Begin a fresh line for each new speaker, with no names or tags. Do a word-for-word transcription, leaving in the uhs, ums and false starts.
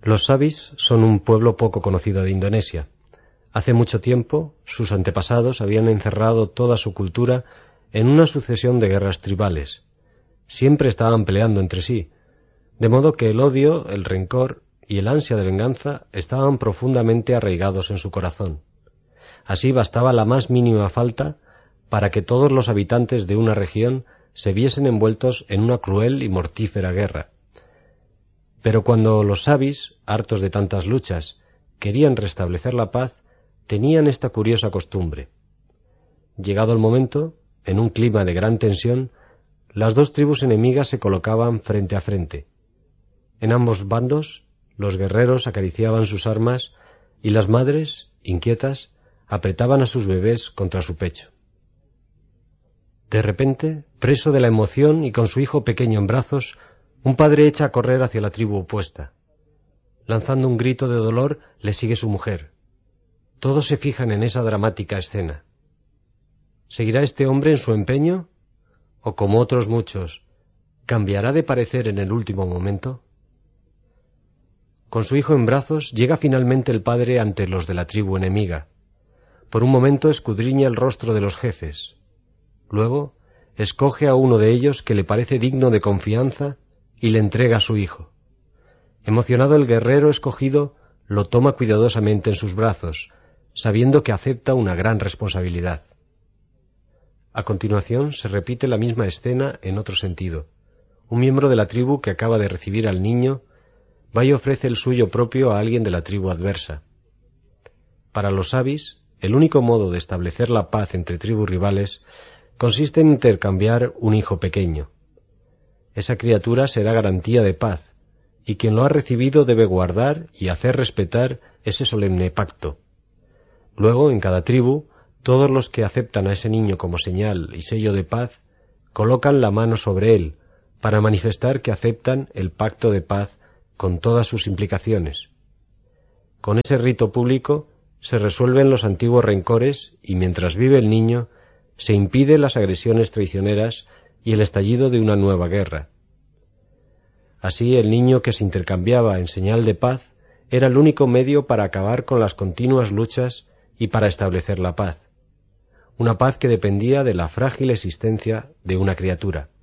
Los Sabis son un pueblo poco conocido de Indonesia. Hace mucho tiempo, sus antepasados habían encerrado toda su cultura en una sucesión de guerras tribales. Siempre estaban peleando entre sí, de modo que el odio, el rencor y el ansia de venganza estaban profundamente arraigados en su corazón. Así bastaba la más mínima falta para que todos los habitantes de una región se viesen envueltos en una cruel y mortífera guerra. Pero cuando los Sabis, hartos de tantas luchas, querían restablecer la paz, tenían esta curiosa costumbre. Llegado el momento, en un clima de gran tensión, las dos tribus enemigas se colocaban frente a frente. En ambos bandos, los guerreros acariciaban sus armas y las madres, inquietas, apretaban a sus bebés contra su pecho. De repente, preso de la emoción y con su hijo pequeño en brazos, un padre echa a correr hacia la tribu opuesta. Lanzando un grito de dolor, le sigue su mujer. Todos se fijan en esa dramática escena. ¿Seguirá este hombre en su empeño? ¿O, como otros muchos, cambiará de parecer en el último momento? Con su hijo en brazos, llega finalmente el padre ante los de la tribu enemiga. Por un momento escudriña el rostro de los jefes. Luego, escoge a uno de ellos que le parece digno de confianza y le entrega a su hijo. Emocionado, el guerrero escogido lo toma cuidadosamente en sus brazos, sabiendo que acepta una gran responsabilidad. A continuación se repite la misma escena en otro sentido. Un miembro de la tribu que acaba de recibir al niño va y ofrece el suyo propio a alguien de la tribu adversa. Para los Sabis, el único modo de establecer la paz entre tribus rivales consiste en intercambiar un hijo pequeño. Esa criatura será garantía de paz, y quien lo ha recibido debe guardar y hacer respetar ese solemne pacto. Luego, en cada tribu, todos los que aceptan a ese niño como señal y sello de paz, colocan la mano sobre él, para manifestar que aceptan el pacto de paz con todas sus implicaciones. Con ese rito público se resuelven los antiguos rencores y mientras vive el niño, se impide las agresiones traicioneras y el estallido de una nueva guerra. Así, el niño que se intercambiaba en señal de paz era el único medio para acabar con las continuas luchas y para establecer la paz, una paz que dependía de la frágil existencia de una criatura.